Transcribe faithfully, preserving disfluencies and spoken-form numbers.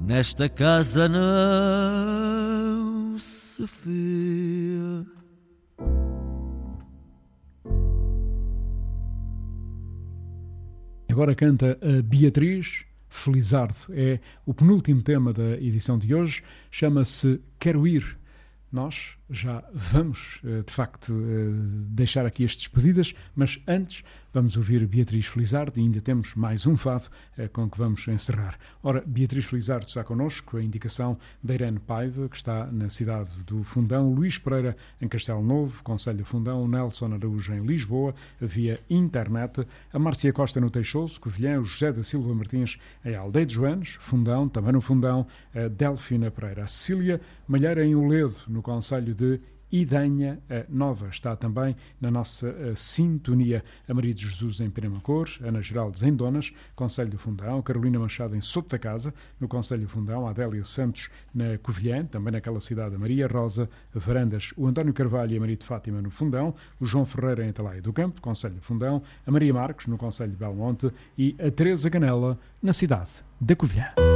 nesta casa não se vê. Agora canta a Beatriz Felizardo. É o penúltimo tema da edição de hoje. Chama-se Quero Ir. Nós já vamos, de facto, deixar aqui as despedidas, mas antes vamos ouvir Beatriz Felizardo e ainda temos mais um fado com que vamos encerrar. Ora, Beatriz Felizardo está connosco, a indicação da Irene Paiva, que está na cidade do Fundão, Luís Pereira em Castelo Novo, Concelho do Fundão, Nelson Araújo em Lisboa, via internet, a Márcia Costa no Teixoso, Covilhã, o José da Silva Martins em Aldeia de Joanes, Fundão, também no Fundão, a Delfina Pereira, a Cecília Malheira em Oledo, no Concelho de Idanha Nova. Está também na nossa uh, sintonia a Maria de Jesus em Penamacores, Ana Geraldes em Donas, Concelho do Fundão, Carolina Machado em Soto da Casa, no Concelho do Fundão, a Adélia Santos na Covilhã, também naquela cidade a Maria Rosa Varandas, o António Carvalho e a Maria de Fátima no Fundão, o João Ferreira em Atalaia do Campo, Concelho do Fundão, a Maria Marcos no Concelho de Belmonte e a Teresa Canela na cidade da Covilhã.